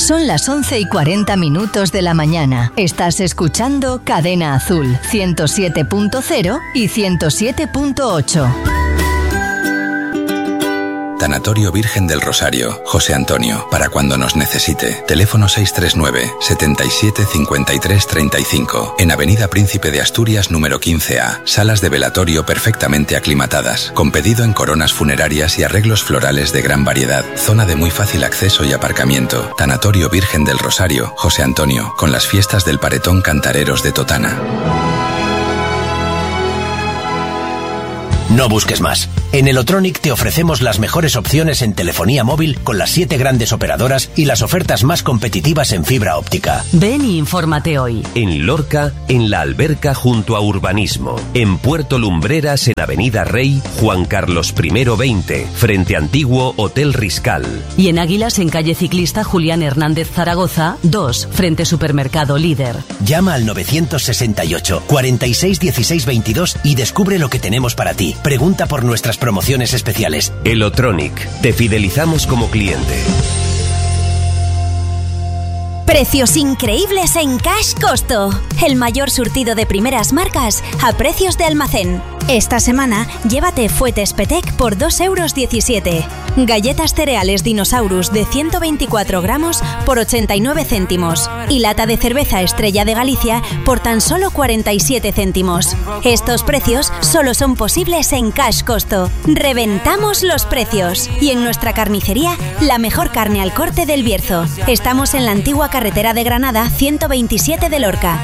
Son las 11:40 de la mañana. Estás escuchando Cadena Azul 107.0 y 107.8. Tanatorio Virgen del Rosario, José Antonio, para cuando nos necesite. Teléfono 639 77 53 35. En Avenida Príncipe de Asturias, número 15A. Salas de velatorio perfectamente aclimatadas, con pedido en coronas funerarias y arreglos florales de gran variedad. Zona de muy fácil acceso y aparcamiento. Tanatorio Virgen del Rosario, José Antonio, con las fiestas del Paretón Cantareros de Totana. No busques más. En Elotronic te ofrecemos las mejores opciones en telefonía móvil con las 7 grandes operadoras y las ofertas más competitivas en fibra óptica. Ven y infórmate hoy. En Lorca, en La Alberca junto a Urbanismo. En Puerto Lumbreras, en Avenida Rey, Juan Carlos I 20, frente Antiguo Hotel Riscal. Y en Águilas, en calle Ciclista Julián Hernández Zaragoza, 2, frente Supermercado Líder. Llama al 968 46 16 22 y descubre lo que tenemos para ti. Pregunta por nuestras promociones especiales. Elotronic, te fidelizamos como cliente. Precios increíbles en Cash Costo. El mayor surtido de primeras marcas a precios de almacén. Esta semana, llévate fuetes Petec por 2,17 €. Galletas cereales Dinosaurus de 124 gramos por 89 céntimos. Y lata de cerveza Estrella de Galicia por tan solo 47 céntimos. Estos precios solo son posibles en Cash Costo. Reventamos los precios. Y en nuestra carnicería, la mejor carne al corte del Bierzo. Estamos en la antigua carretera de Granada 127 de Lorca.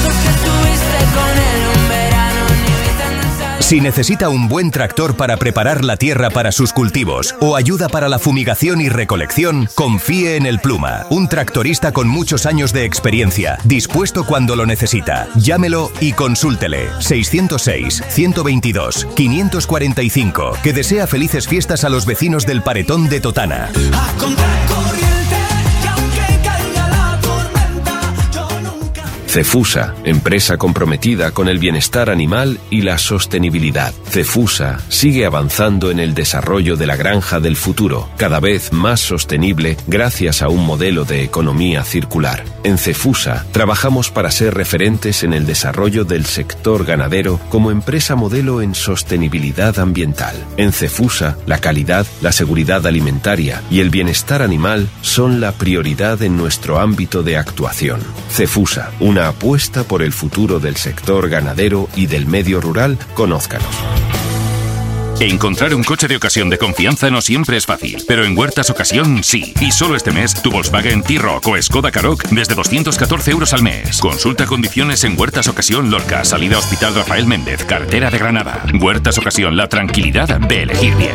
Si necesita un buen tractor para preparar la tierra para sus cultivos o ayuda para la fumigación y recolección, confíe en el Pluma, un tractorista con muchos años de experiencia, dispuesto cuando lo necesita. Llámelo y consúltele. 606 122 545. Que desea felices fiestas a los vecinos del Paretón de Totana. Cefusa, empresa comprometida con el bienestar animal y la sostenibilidad. Cefusa sigue avanzando en el desarrollo de la granja del futuro, cada vez más sostenible gracias a un modelo de economía circular. En Cefusa trabajamos para ser referentes en el desarrollo del sector ganadero como empresa modelo en sostenibilidad ambiental. En Cefusa, la calidad, la seguridad alimentaria y el bienestar animal son la prioridad en nuestro ámbito de actuación. Cefusa, una apuesta por el futuro del sector ganadero y del medio rural. Conózcanos. Encontrar un coche de ocasión de confianza no siempre es fácil, pero en Huertas Ocasión sí. Y solo este mes, tu Volkswagen T-Roc o Skoda Karoq desde 214 € al mes. Consulta condiciones en Huertas Ocasión Lorca, salida Hospital Rafael Méndez, carretera de Granada. Huertas Ocasión, la tranquilidad de elegir bien.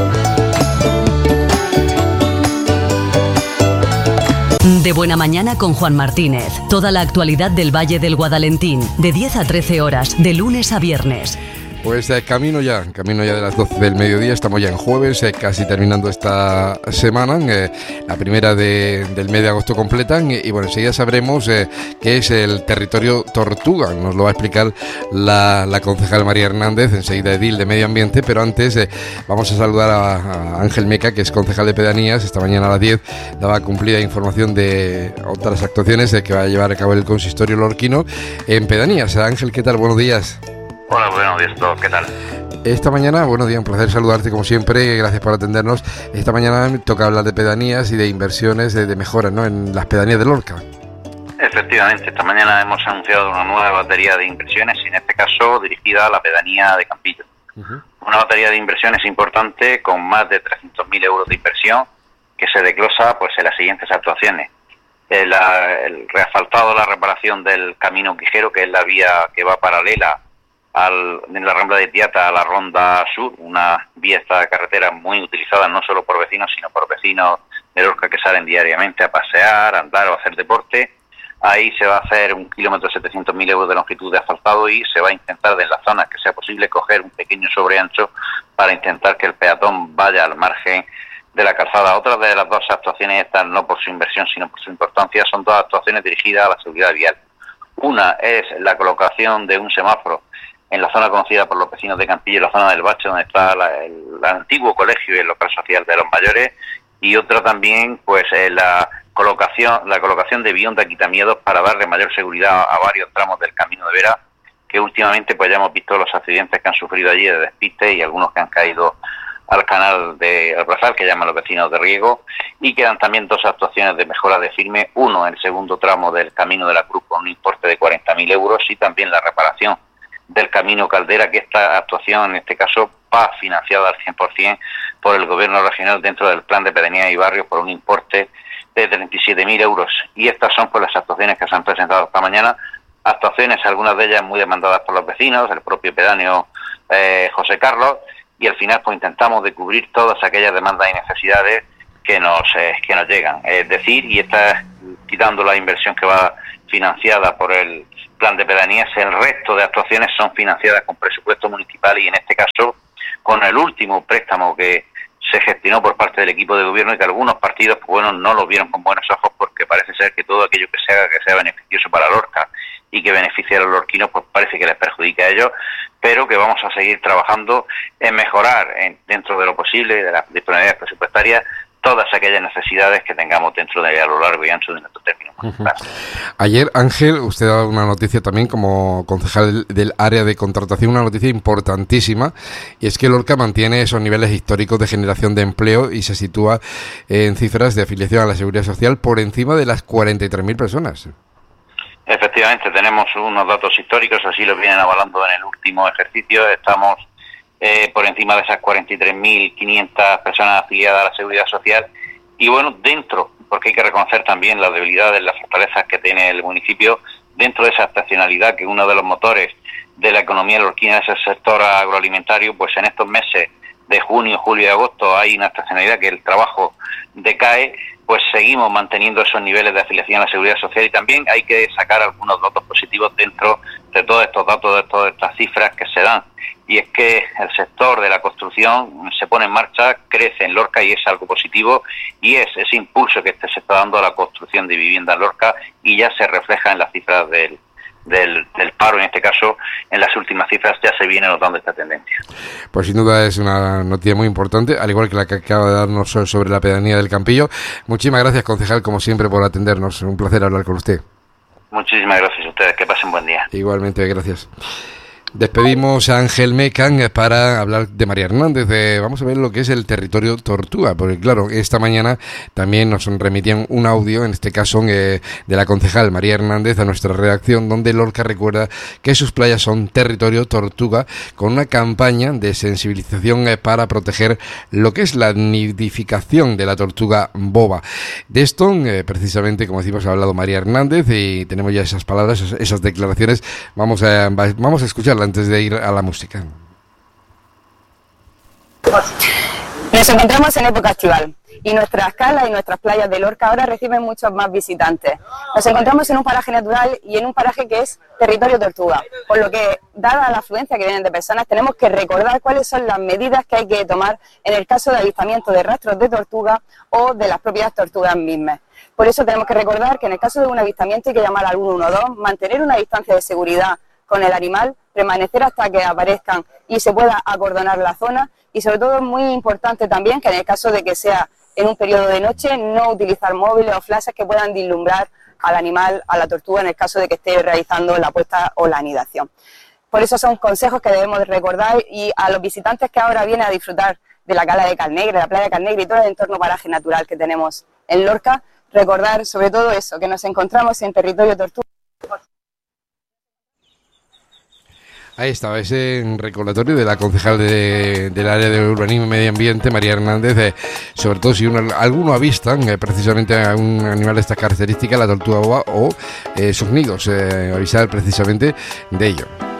De buena mañana con Juan Martínez. Toda la actualidad del Valle del Guadalentín, de 10 a 13 horas, de lunes a viernes. Pues camino ya de las 12 del mediodía, estamos ya en jueves, casi terminando esta semana, la primera del mes de agosto completan y bueno, enseguida sabremos qué es el territorio Tortuga, nos lo va a explicar la concejal María Hernández, enseguida edil de Medio Ambiente, pero antes vamos a saludar a Ángel Meca, que es concejal de Pedanías. Esta mañana a las 10 daba cumplida información de otras actuaciones que va a llevar a cabo el consistorio lorquino en Pedanías. Ángel, ¿qué tal? Buenos días. Hola, buenos días a todos, ¿qué tal? Esta mañana, buenos días, un placer saludarte como siempre, gracias por atendernos. Esta mañana me toca hablar de pedanías y de inversiones, de mejoras, ¿no?, en las pedanías de Lorca. Efectivamente, esta mañana hemos anunciado una nueva batería de inversiones, y en este caso dirigida a la pedanía de Campillo. Una batería de inversiones importante con más de 300.000 € de inversión que se desglosa pues en las siguientes actuaciones. El reasfaltado, la reparación del camino Quijero, que es la vía que va paralela en la Rambla de Piata a la Ronda Sur, una vía, esta carretera muy utilizada no solo por vecinos, sino por vecinos de Lorca que salen diariamente a pasear, a andar o a hacer deporte. Ahí se va a hacer 1 kilómetro 700.000 € de longitud de asfaltado y se va a intentar de la zona que sea posible coger un pequeño sobreancho para intentar que el peatón vaya al margen de la calzada. Otra de las dos actuaciones, estas no por su inversión sino por su importancia, son dos actuaciones dirigidas a la seguridad vial. Una es la colocación de un semáforo en la zona conocida por los vecinos de Campillo, en la zona del Bache, donde está el antiguo colegio y el local social de los mayores, y otra también, pues la la colocación de viviendas quitamiedos para darle mayor seguridad a varios tramos del Camino de Vera, que últimamente pues ya hemos visto los accidentes que han sufrido allí de despiste y algunos que han caído al canal de Albrazal, que llaman los vecinos de riego, y quedan también 2 actuaciones de mejora de firme, uno en el segundo tramo del Camino de la Cruz con un importe de 40.000 euros y también la reparación del Camino Caldera, que esta actuación en este caso va financiada al 100% por el Gobierno regional dentro del Plan de Pedanías y Barrios por un importe de 37.000 euros. Y estas son pues las actuaciones que se han presentado esta mañana, actuaciones, algunas de ellas muy demandadas por los vecinos, el propio pedáneo José Carlos, y al final pues intentamos de cubrir todas aquellas demandas y necesidades que nos llegan. Es decir, y está quitando la inversión que va financiada por el Plan de Pedanías, el resto de actuaciones son financiadas con presupuesto municipal y en este caso con el último préstamo que se gestionó por parte del equipo de gobierno y que algunos partidos pues bueno, no lo vieron con buenos ojos porque parece ser que todo aquello que se haga que sea beneficioso para Lorca y que beneficie a los lorquinos pues parece que les perjudica a ellos, pero que vamos a seguir trabajando en mejorar dentro de lo posible de las disponibilidades presupuestarias todas aquellas necesidades que tengamos dentro de a lo largo y ancho de nuestro término municipal. Ayer, Ángel, usted ha dado una noticia también como concejal del área de contratación, una noticia importantísima, y es que Lorca mantiene esos niveles históricos de generación de empleo y se sitúa en cifras de afiliación a la Seguridad Social por encima de las 43.000 personas. Efectivamente, tenemos unos datos históricos, así los vienen avalando en el último ejercicio, estamos por encima de esas 43.500 personas afiliadas a la Seguridad Social y bueno, dentro, porque hay que reconocer también las debilidades, las fortalezas que tiene el municipio, dentro de esa estacionalidad que uno de los motores de la economía lorquina es el sector agroalimentario, pues en estos meses de junio, julio y agosto hay una estacionalidad que el trabajo decae, pues seguimos manteniendo esos niveles de afiliación a la Seguridad Social y también hay que sacar algunos datos positivos dentro de todos estos datos, de todas estas cifras que se dan. Y es que el sector de la construcción se pone en marcha, crece en Lorca y es algo positivo y es ese impulso que se está dando a la construcción de vivienda en Lorca y ya se refleja en las cifras del paro, en este caso, en las últimas cifras ya se viene notando esta tendencia. Pues sin duda es una noticia muy importante, al igual que la que acaba de darnos sobre la pedanía del Campillo. Muchísimas gracias, concejal, como siempre, por atendernos. Un placer hablar con usted. Muchísimas gracias a ustedes, que pasen buen día. Igualmente, gracias. Despedimos a Ángel Mecan para hablar de María Hernández. Vamos a ver lo que es el territorio Tortuga, porque claro, esta mañana también nos remitían un audio, en este caso de la concejal María Hernández a nuestra redacción, donde Lorca recuerda que sus playas son territorio Tortuga, con una campaña de sensibilización para proteger lo que es la nidificación de la tortuga boba. De esto, precisamente, como decimos, ha hablado María Hernández y tenemos ya esas palabras, esas declaraciones. Vamos a escucharla antes de ir a la música. Nos encontramos en época estival y nuestras calas y nuestras playas de Lorca ahora reciben muchos más visitantes. Nos encontramos en un paraje natural y en un paraje que es territorio tortuga, por lo que, dada la afluencia que vienen de personas, tenemos que recordar cuáles son las medidas que hay que tomar en el caso de avistamiento de rastros de tortuga o de las propias tortugas mismas. Por eso tenemos que recordar que en el caso de un avistamiento hay que llamar al 112, mantener una distancia de seguridad con el animal, permanecer hasta que aparezcan y se pueda acordonar la zona y sobre todo es muy importante también que en el caso de que sea en un periodo de noche no utilizar móviles o flashes que puedan vislumbrar al animal, a la tortuga en el caso de que esté realizando la puesta o la anidación. Por eso son consejos que debemos de recordar y a los visitantes que ahora vienen a disfrutar de la cala de Calnegre, la playa de Calnegre y todo el entorno paraje natural que tenemos en Lorca, recordar sobre todo eso, que nos encontramos en territorio tortuga. Ahí estaba ese recordatorio de la concejal del área de urbanismo y medio ambiente, María Hernández, sobre todo si alguno avista precisamente a un animal de estas características, la tortuga boba o sus nidos, avisar precisamente de ello.